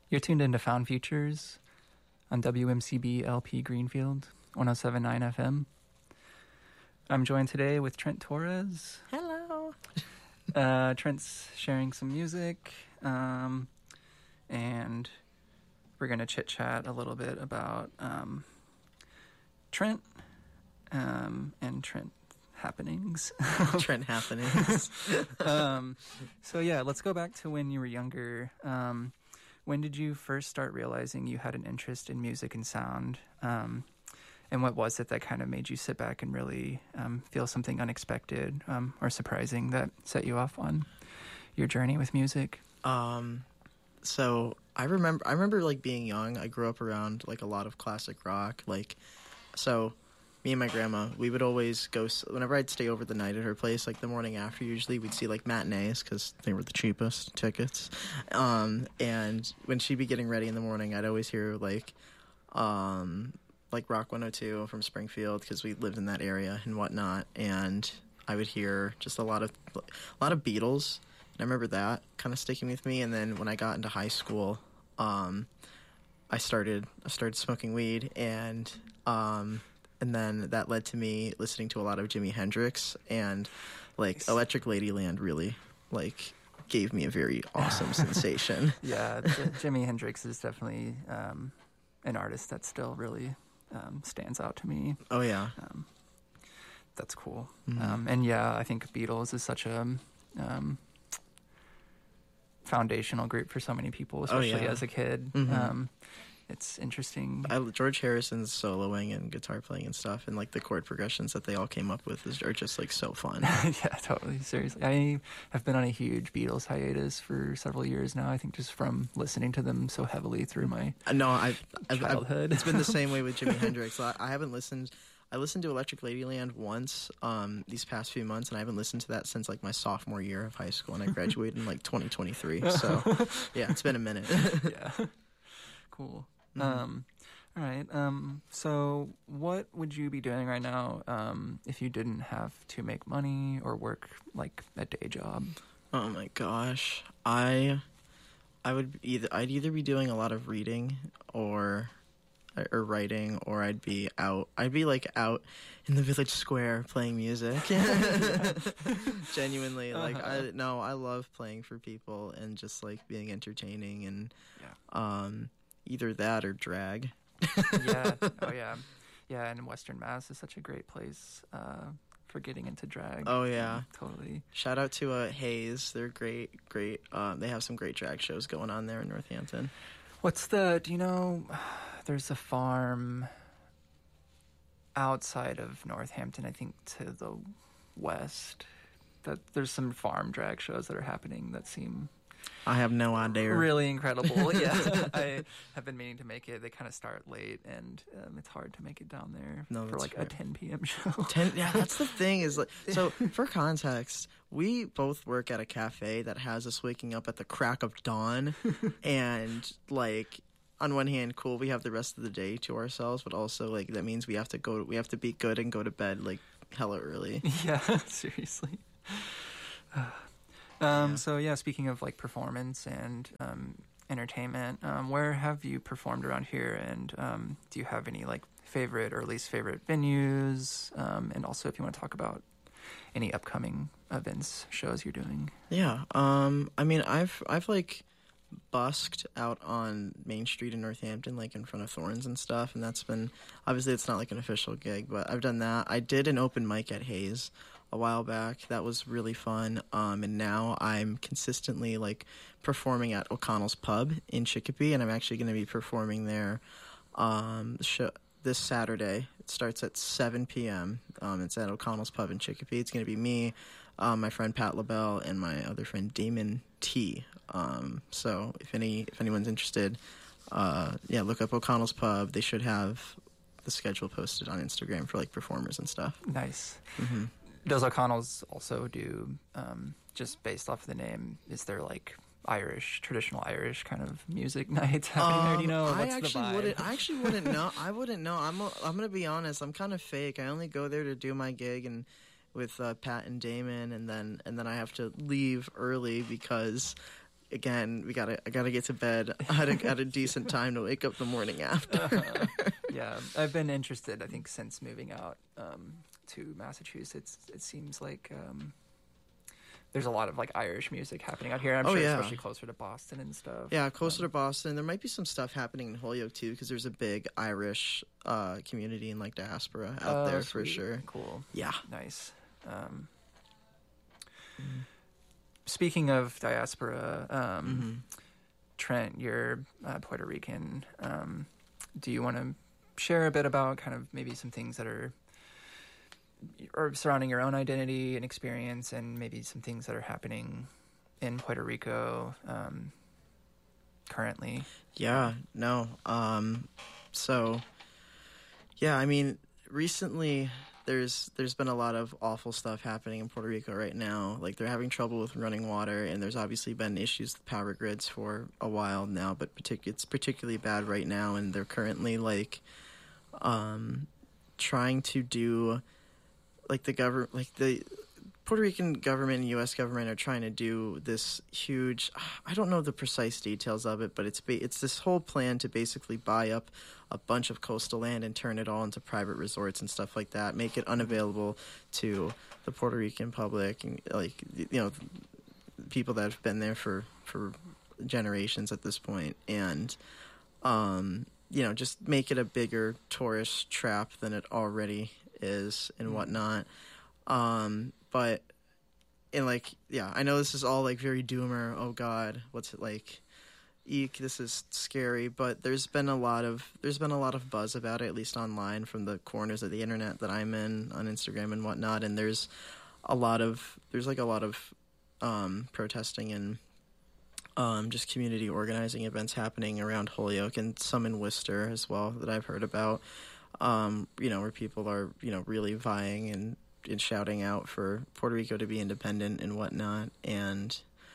You're tuned into Found Futures on WMCB LP Greenfield, 107.9 FM. I'm joined today with Trent Torres. Hello. Trent's sharing some music, and we're going to chit-chat a little bit about Trent and Trent happenings. Trent happenings. So yeah, let's go back to when you were younger. When did you first start realizing you had an interest in music and sound? And what was it that kind of made you sit back and really feel something unexpected or surprising that set you off on your journey with music? So I remember like being young. I grew up around like a lot of classic rock. So me and my grandma, we would always go, whenever I'd stay over the night at her place, like the morning after, usually we'd see like matinees because they were the cheapest tickets. And when she'd be getting ready in the morning, I'd always hear like Rock 102 from Springfield because we lived in that area and whatnot. And I would hear just a lot of Beatles. And I remember that kind of sticking with me. And then when I got into high school, I started smoking weed, and then that led to me listening to a lot of Jimi Hendrix, and like Electric Ladyland really like gave me a very awesome sensation. Yeah, Jimi Hendrix is definitely an artist that still really stands out to me. Oh yeah, that's cool. Mm-hmm. And yeah, I think Beatles is such a foundational group for so many people, especially as a kid. Mm-hmm. It's interesting. George Harrison's soloing and guitar playing and stuff, and like the chord progressions that they all came up with are just like so fun. Yeah, totally. Seriously, I have been on a huge Beatles hiatus for several years now. I think just from listening to them so heavily through my childhood. It's been the same way with Jimi Hendrix. I haven't listened. I listened to Electric Ladyland once these past few months, and I haven't listened to that since like my sophomore year of high school, and I graduated in like 2023. So yeah, it's been a minute. Yeah, cool. Mm-hmm. All right. So what would you be doing right now if you didn't have to make money or work like a day job? Oh my gosh, I'd either be doing a lot of reading or writing, or I'd be out like out in the village square playing music. Genuinely, like I love playing for people and just like being entertaining, and either that or drag. Yeah. Oh yeah. Yeah, and Western Mass is such a great place for getting into drag. Oh yeah, totally. Shout out to Hayes. They're great. They have some great drag shows going on there in Northampton. Do you know, there's a farm outside of Northampton, I think to the west, that there's some farm drag shows that are happening that seem... I have no idea. Really incredible. Yeah, I have been meaning to make it. They kind of start late, and it's hard to make it down there for like a 10 p.m. show. Yeah, that's the thing is like, so for context, we both work at a cafe that has us waking up at the crack of dawn, and like on one hand, cool, we have the rest of the day to ourselves, but also like that means we have to be good and go to bed like hella early. Yeah, seriously. So yeah, speaking of like performance and entertainment, where have you performed around here, and do you have any like favorite or least favorite venues, and also if you want to talk about any upcoming events, shows you're doing? Yeah, I mean I've like busked out on Main Street in Northampton, like in front of Thorns and stuff, and that's been, obviously it's not like an official gig, but I've done that. I did an open mic at Hayes a while back. That was really fun. And now I'm consistently like performing at O'Connell's Pub in Chicopee, and I'm actually going to be performing there this Saturday. It starts at 7 p.m. It's at O'Connell's Pub in Chicopee. It's going to be me, my friend Pat LaBelle, and my other friend Damon T. So if anyone's interested, look up O'Connell's Pub. They should have the schedule posted on Instagram for like performers and stuff. Nice. Mm-hmm. Does O'Connell's also do, just based off the name, is there like traditional Irish kind of music nights happening there? Do you know? I actually wouldn't know. I wouldn't know. I'm going to be honest. I'm kind of fake. I only go there to do my gig and with Pat and Damon, and then I have to leave early because again, I gotta get to bed at a decent time to wake up the morning after. Yeah, I've been interested, I think, since moving out to Massachusetts. It seems like there's a lot of like Irish music happening out here. I'm sure, especially closer to Boston and stuff. Yeah, closer to Boston. There might be some stuff happening in Holyoke too, because there's a big Irish community and like diaspora out there for sure. Cool. Yeah. Nice. Speaking of diaspora, Trent, you're Puerto Rican. Do you want to share a bit about kind of maybe some things that are or surrounding your own identity and experience, and maybe some things that are happening in Puerto Rico currently? Yeah, no. So, yeah, I mean, recently there's been a lot of awful stuff happening in Puerto Rico right now. Like, they're having trouble with running water, and there's obviously been issues with power grids for a while now, but it's particularly bad right now, and they're currently, like, trying to do, like, the Puerto Rican government and U.S. government are trying to do this huge, I don't know the precise details of it, but it's this whole plan to basically buy up a bunch of coastal land and turn it all into private resorts and stuff like that, make it unavailable to the Puerto Rican public and, like, you know, people that have been there for generations at this point, and you know, just make it a bigger tourist trap than it already is and whatnot. But, and like, yeah, I know this is all like very doomer. Oh God, what's it like? Eek, this is scary. But there's been a lot of buzz about it, at least online, from the corners of the internet that I'm in on Instagram and whatnot. And there's a lot of protesting and just community organizing events happening around Holyoke and some in Worcester as well that I've heard about. You know, where people are, you know, really vying and shouting out for Puerto Rico to be independent and whatnot. And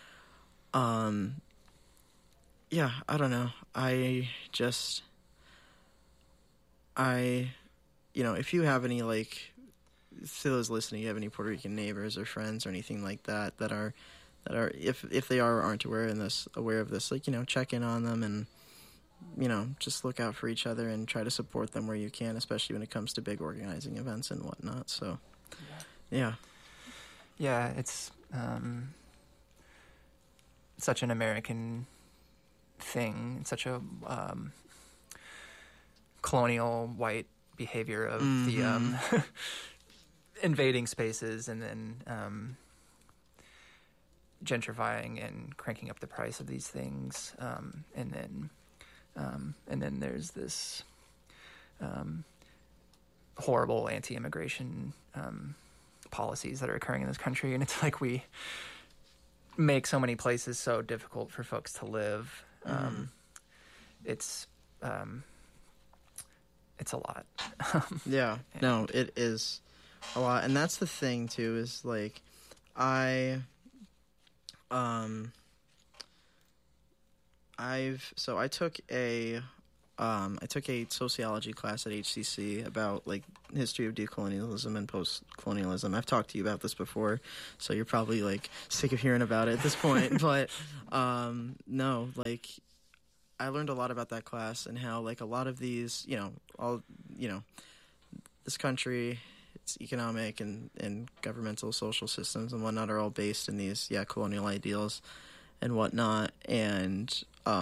yeah, I don't know. You know, if you have any, like, to those listening, you have any Puerto Rican neighbors or friends or anything like that that are if they are or aren't aware of this, like, you know, check in on them and, you know, just look out for each other and try to support them where you can, especially when it comes to big organizing events and whatnot. So, yeah. Yeah, it's such an American thing. It's such a colonial white behavior of the invading spaces and then gentrifying and cranking up the price of these things, and then there's this horrible anti-immigration policies that are occurring in this country, and it's like we make so many places so difficult for folks to live. It's a lot. Yeah, no, it is a lot, and that's the thing too. Is like I took a sociology class at HCC about, like, history of decolonialism and post-colonialism. I've talked to you about this before, so you're probably, like, sick of hearing about it at this point. But no, like, I learned a lot about that class and how, like, a lot of these, this country, its economic and governmental social systems and whatnot are all based in these colonial ideals and whatnot. And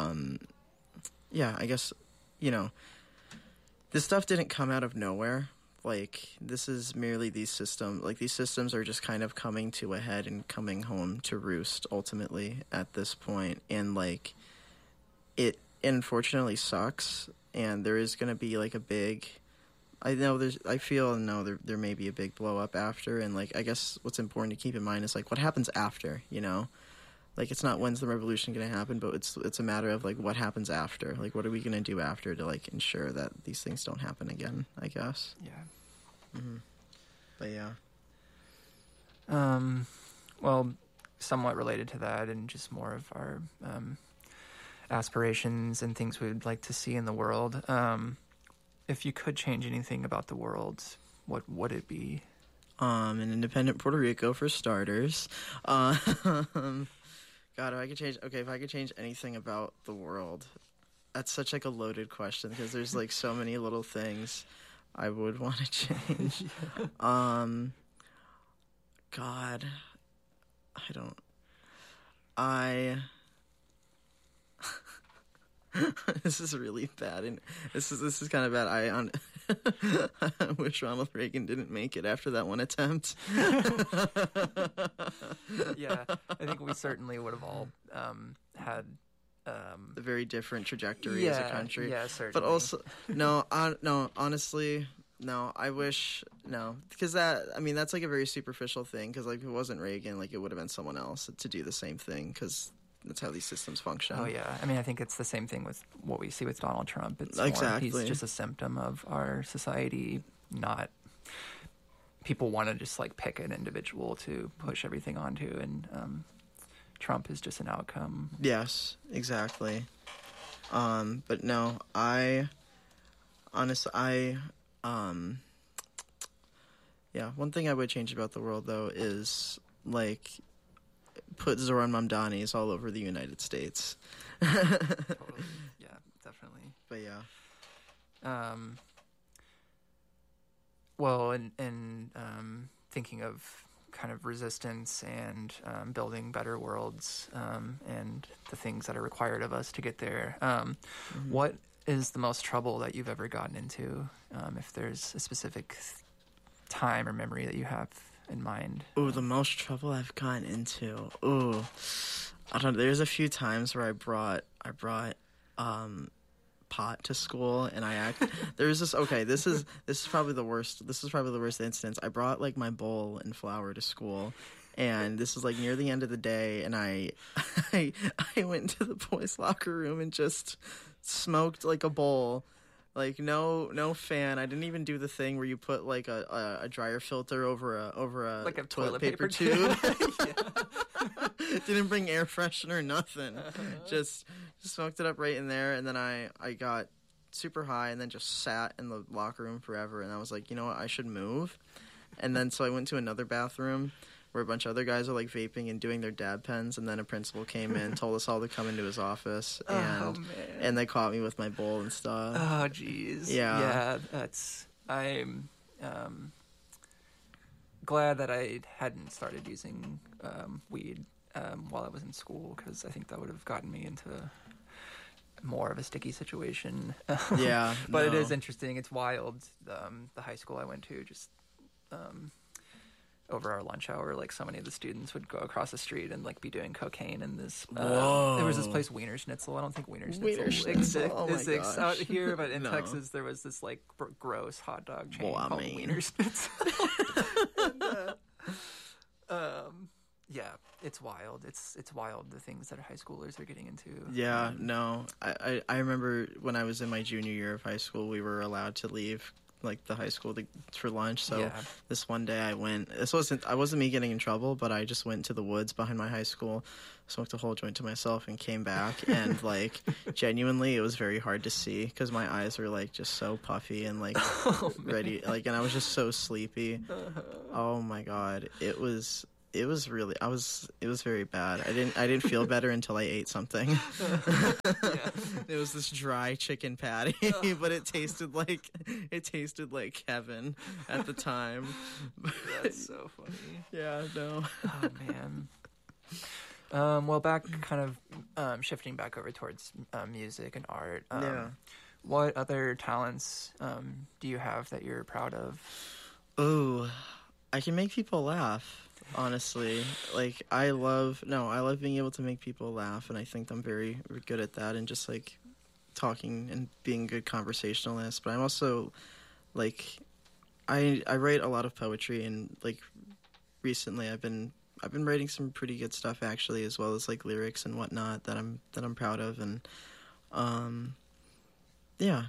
I guess, this stuff didn't come out of nowhere. Like, this is merely these systems. Like, these systems are just kind of coming to a head and coming home to roost ultimately at this point. And, like, it unfortunately sucks. And there is going to be, like, a big... there may be a big blow up after. And, like, I guess what's important to keep in mind is, like, what happens after, Like, it's not when's the revolution going to happen, but it's a matter of, like, what happens after. Like, what are we going to do after to, like, ensure that these things don't happen again, I guess. Yeah. Mm-hmm. But, yeah. Well, somewhat related to that and just more of our aspirations and things we'd like to see in the world. If you could change anything about the world, what would it be? An independent Puerto Rico, for starters. God, if I could change anything about the world, that's such like a loaded question because there's like so many little things I would want to change. God, I don't. I. This is really bad, and this is kind of bad. I wish Ronald Reagan didn't make it after that one attempt. Yeah, I think we certainly would have all had a very different trajectory as a country. Yeah, certainly. But also, honestly, no. I wish because that's like a very superficial thing. Because like if it wasn't Reagan, like it would have been someone else to do the same thing. Because that's how these systems function. Oh yeah, I mean, I think it's the same thing with what we see with Donald Trump. It's exactly. He's just a symptom of our society. Not people want to just like pick an individual to push everything onto, and Trump is just an outcome. Yes, exactly. But no, one thing I would change about the world though is like put Zoran Mamdani's all over the United States. Totally. Yeah, definitely. But yeah. Well, and thinking of kind of resistance and building better worlds and the things that are required of us to get there. What is the most trouble that you've ever gotten into? If there's a specific time or memory that you have in mind. Ooh, the most trouble I've gotten into. Ooh, I don't know. There's a few times where I brought pot to school, and there's this. Okay, this is probably the worst. This is probably the worst instance. I brought like my bowl and flour to school, and this was like near the end of the day, and I went into the boys' locker room and just smoked like a bowl. Like no fan. I didn't even do the thing where you put like a dryer filter over a like a toilet paper tube. Didn't bring air freshener, nothing. Just smoked it up right in there, and then I got super high and then just sat in the locker room forever. And I was like, you know what, I should move. And then so I went to another bathroom where a bunch of other guys are like vaping and doing their dab pens, and then a principal came in, told us all to come into his office, and they caught me with my bowl and stuff. Oh, jeez. Yeah. I'm glad that I hadn't started using weed while I was in school, because I think that would have gotten me into more of a sticky situation. Yeah. But It is interesting. It's wild. The high school I went to just... over our lunch hour, like so many of the students would go across the street and like be doing cocaine in this. There was this place, Wiener Schnitzel. I don't think Wiener Schnitzel exists out here, but in Texas there was this like gross hot dog chain called Wiener Schnitzel. Yeah, it's wild. It's wild, the things that high schoolers are getting into. Yeah, no, I remember when I was in my junior year of high school, we were allowed to leave like the high school for lunch. So this one day I wasn't me getting in trouble, but I just went to the woods behind my high school, smoked a whole joint to myself, and came back. And like genuinely, it was very hard to see because my eyes were like just so puffy and like ready, like, and I was just so sleepy. Oh my God, it was very bad. I didn't feel better until I ate something. It was this dry chicken patty, but it tasted like heaven at the time. That's so funny. Yeah, no. Oh man. Well, back kind of shifting back over towards music and art. What other talents do you have that you're proud of? Oh, I can make people laugh. Honestly, like I love being able to make people laugh, and I think I'm very good at that, and just like talking and being a good conversationalist. But I'm also like I write a lot of poetry, and like recently I've been writing some pretty good stuff actually, as well as like lyrics and whatnot that I'm proud of, and yeah.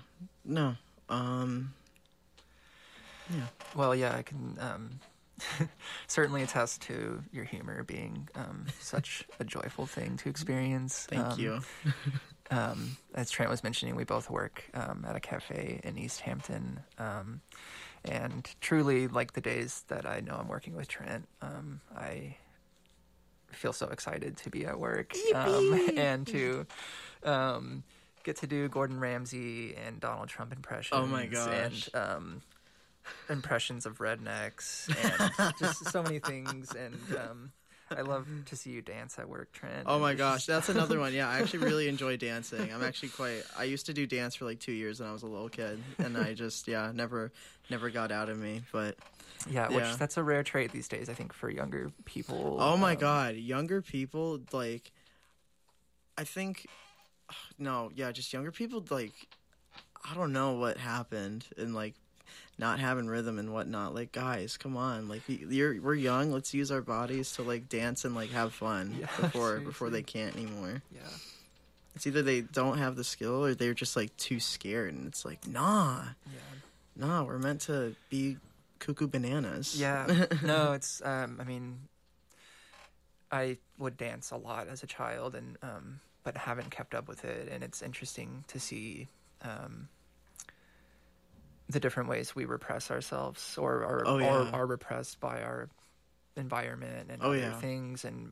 Well, yeah, I can certainly attest to your humor being such a joyful thing to experience. Thank you. As Trent was mentioning, we both work at a cafe in East Hampton, and truly, like the days that I know I'm working with Trent, I feel so excited to be at work and to get to do Gordon Ramsay and Donald Trump impressions. Oh my gosh. And impressions of rednecks and just so many things. And I love to see you dance at work, Trent. Oh my gosh, that's another one. Yeah, I actually really enjoy dancing. I used to do dance for like 2 years when I was a little kid, and I just, never got out of me. But which that's a rare trait these days, I think, for younger people. Oh my God, younger people, like, I think, just younger people, like, I don't know what happened in, like, not having rhythm and whatnot. Like, guys, come on, like, we're young, let's use our bodies to, like, dance and, like, have fun before they can't anymore. Yeah. It's either they don't have the skill or they're just, like, too scared, and it's like, nah, we're meant to be cuckoo bananas. Yeah. No, it's, I mean, I would dance a lot as a child, and but haven't kept up with it, and it's interesting to see the different ways we repress ourselves or are repressed by our environment and other things, and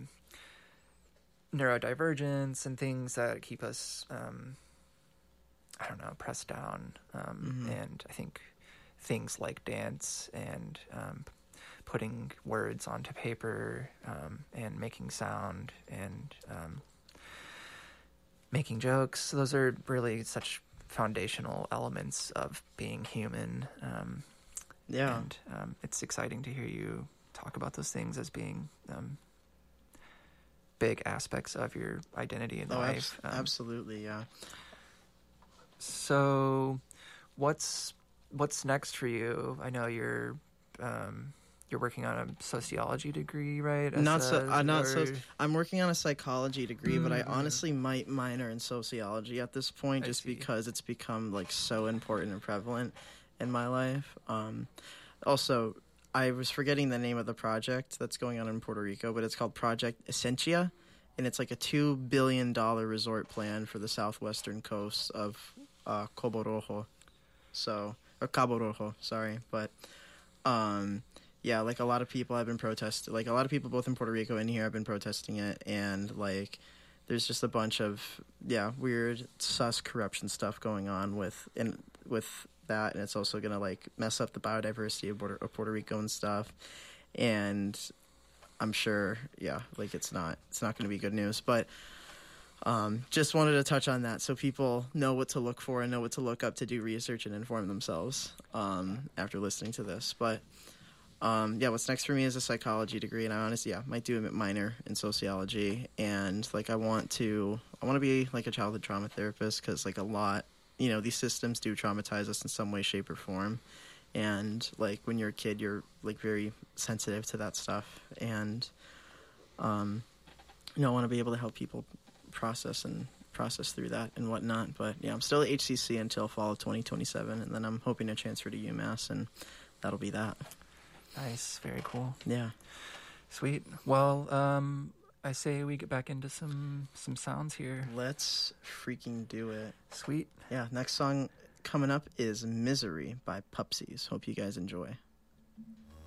neurodivergence and things that keep us pressed down, and I think things like dance and putting words onto paper and making sound and making jokes, those are really such foundational elements of being human. And it's exciting to hear you talk about those things as being big aspects of your identity in life. Absolutely, yeah. So what's next for you? I know you're working on a sociology degree, right? I'm working on a psychology degree, but I honestly might minor in sociology at this point, just because it's become like so important and prevalent in my life. Also, I was forgetting the name of the project that's going on in Puerto Rico, but it's called Project Essentia, and it's like a $2 billion resort plan for the southwestern coast of Cabo Rojo. Or Cabo Rojo, sorry, but like a lot of people have been protesting, like a lot of people both in Puerto Rico and here have been protesting it, and like there's just a bunch of weird sus corruption stuff going on with that, and it's also gonna like mess up the biodiversity of Puerto Rico and stuff, and I'm sure like it's not gonna be good news, but just wanted to touch on that so people know what to look for and know what to look up to do research and inform themselves after listening to this. But what's next for me is a psychology degree, and I honestly might do a minor in sociology, and like I want to be like a childhood trauma therapist, because like a lot, these systems do traumatize us in some way, shape, or form, and like when you're a kid you're like very sensitive to that stuff, and I want to be able to help people process through that and whatnot. But I'm still at HCC until fall of 2027, and then I'm hoping to transfer to UMass, and that'll be that. Nice. Very cool. Yeah. Sweet. Well, I say we get back into some sounds here. Let's freaking do it. Sweet. Yeah, next song coming up is Misery by Pupsies. Hope you guys enjoy.